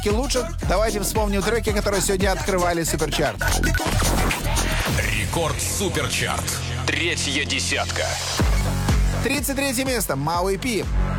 лучших. Давайте вспомним треки, которые сегодня открывали суперчарт. Рекорд Суперчарт. Третья десятка. 33 место. Мауи Пи.